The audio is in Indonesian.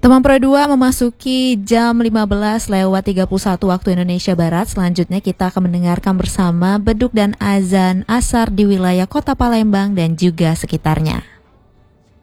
Teman Pro 2 memasuki jam 15:31 waktu Indonesia Barat. Selanjutnya kita akan mendengarkan bersama beduk dan azan asar di wilayah Kota Palembang dan juga sekitarnya.